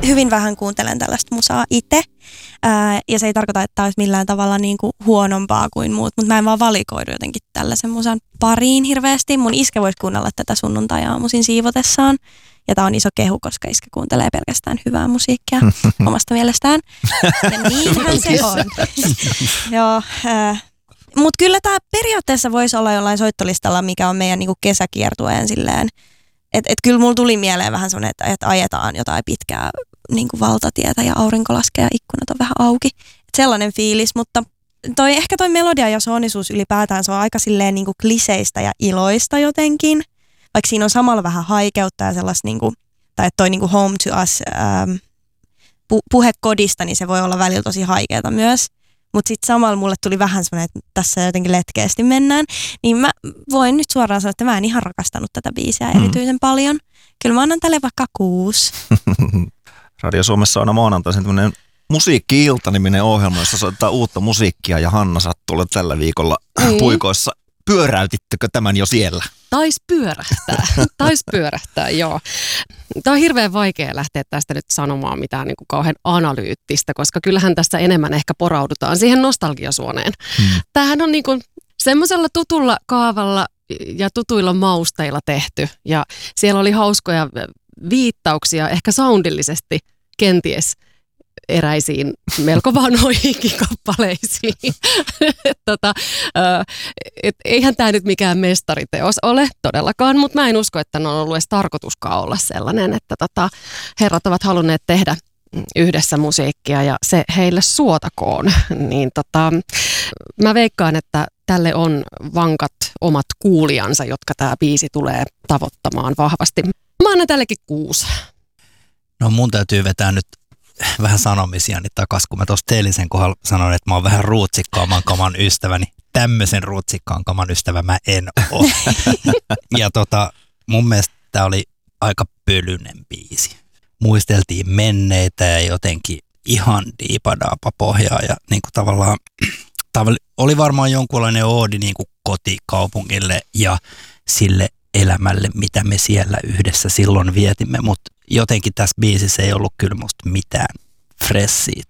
hyvin vähän kuuntelen tällaista musaa itse. Ja se ei tarkoita, että tämä olisi millään tavalla niin kuin huonompaa kuin muut, mutta mä en vaan valikoidu jotenkin tällaisen musan pariin hirveästi. Mun iskä voisi kuunnella tätä sunnuntai-aamuisin siivotessaan. Ja tää on iso kehu, koska iskä kuuntelee pelkästään hyvää musiikkia omasta mielestään. Ja niinhän se on. Joo, mutta kyllä tämä periaatteessa voisi olla jollain soittolistalla, mikä on meidän niinku kesäkiertueen silleen. Että kyllä mulla tuli mieleen vähän semmoinen, että ajetaan jotain pitkää niinku valtatietä ja aurinko laskee ja ikkunat on vähän auki. Et sellainen fiilis, mutta ehkä toi melodia ja soonisuus ylipäätään, se on aika silleen niinku kliseistä ja iloista jotenkin. Vaikka siinä on samalla vähän haikeutta ja sellaista, niinku, tai että toi niinku Home to Us puhe kodista, niin se voi olla välillä tosi haikeata myös. Mutta sitten samalla mulle tuli vähän semmoinen, että tässä jotenkin letkeästi mennään. Niin mä voin nyt suoraan sanoa, että mä en ihan rakastanut tätä biisiä erityisen paljon. Kyllä mä annan tälle vaikka 6. Radio Suomessa on aina maanantaisin tämmöinen Musiikki-ilta-niminen ohjelma, jossa soittaa uutta musiikkia, ja Hanna sattuu olla tällä viikolla puikoissa. Pyöräytittekö tämän jo siellä? Taisi pyörähtää, joo. Tämä on hirveän vaikea lähteä tästä nyt sanomaan mitään niin kuin kauhean analyyttistä, koska kyllähän tässä enemmän ehkä poraudutaan siihen nostalgiasuoneen. Tämähän on niin kuin semmoisella tutulla kaavalla ja tutuilla mausteilla tehty, ja siellä oli hauskoja viittauksia ehkä soundillisesti kenties eräisiin melko vanhoihinkin kappaleisiin. Eihän tämä nyt mikään mestariteos ole todellakaan, mutta mä en usko, että on ollut edes tarkoituskaan olla sellainen, että herrat ovat halunneet tehdä yhdessä musiikkia ja se heille suotakoon. Niin mä veikkaan, että tälle on vankat omat kuulijansa, jotka tämä biisi tulee tavoittamaan vahvasti. Mä annan tällekin 6. No mun täytyy vetää nyt vähän sanomisiani takas, kun mä tuossa Teelisen kohdalla sanoin, että mä oon vähän ruutsikkaamman kaman ystäväni. Tämmöisen ruutsikkaan kaman ystävä mä en ole. Ja mun mielestä tää oli aika pölyinen biisi. Muisteltiin menneitä ja jotenkin ihan diipadaapa pohjaa ja niinku tavallaan oli varmaan jonkunlainen oodi niinku kotikaupungille ja sille elämälle, mitä me siellä yhdessä silloin vietimme, mutta jotenkin tässä biisissä ei ollut kyllä musta mitään freshia.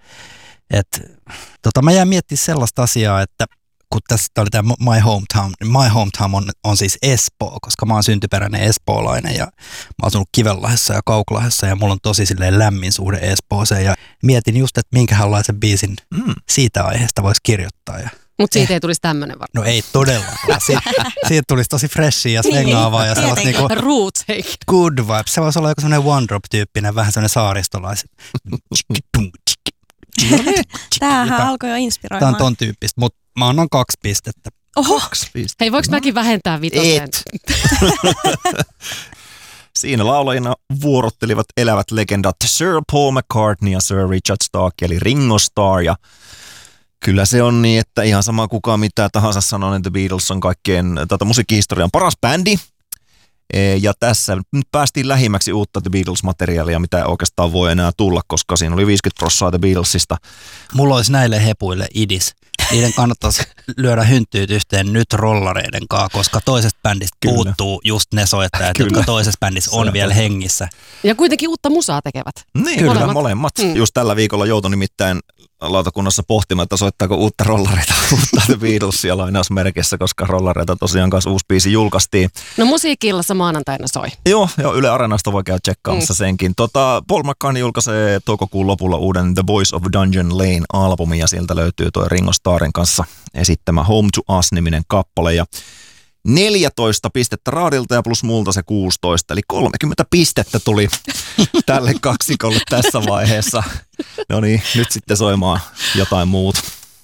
Mä jäin miettimään sellaista asiaa, että kun tässä oli tämä My Hometown on siis Espoo, koska mä oon syntyperäinen espoolainen ja mä oon asunut Kivenlahdessa ja Kauklahdessa ja mulla on tosi silleen lämmin suhde Espooseen ja mietin just, että minkälaisen biisin siitä aiheesta voisi kirjoittaa. Mutta siitä ei tulisi tämmöinen varmaan. No ei todellakaan. Siitä tulisi tosi freshia ja svengaavaa ja sellaista niinku roots good vibes. Se voisi olla joku semmoinen one drop -tyyppinen, vähän semmoinen saaristolais. Tämähän alkoi jo inspiroimaan. Tämä on ton tyyppistä, mutta mä annan 2 pistettä. Oho! 2 pistettä. Hei, voiko mäkin vähentää 5? Siinä laulajina vuorottelivat elävät legendat Sir Paul McCartney ja Sir Richard Stark, eli Ringo Starr. Ja kyllä se on niin, että ihan sama kuka mitä tahansa sanoo, että The Beatles on kaikkien musiikkihistorian paras bändi. Ja tässä nyt päästiin lähimmäksi uutta The Beatles-materiaalia, mitä ei oikeastaan voi enää tulla, koska siinä oli 50% The Beatlesista. Mulla olisi näille hepuille idis. Niiden kannattaisi lyödä hynttyyt yhteen nyt rollareiden kanssa, koska toisesta bändistä puuttuu just ne soittajat, jotka toisessa bändissä on vielä hengissä. Ja kuitenkin uutta musaa tekevät. Niin, kyllä, molemmat. Just tällä viikolla joutui nimittäin lautakunnassa pohtimaan, että soittaako uutta rollareita, uutta The Beatlesia lainausmerkissä, koska rollareita tosiaan kanssa uusi biisi julkaistiin. No musiikki-illassa maanantaina soi. Joo, Yle Areenasta voi käydä tsekkaamassa senkin. Paul McCartney julkaisee toukokuun lopulla uuden The Boys of Dungeon Lane-albumin, ja sieltä löytyy tuo Ringo Starrin kanssa esittämä Home to Us-niminen kappale, ja 14 pistettä Raadilta ja plus multa se 16, eli 30 pistettä tuli tälle kaksikolle tässä vaiheessa. No niin, nyt sitten soimaan jotain muuta.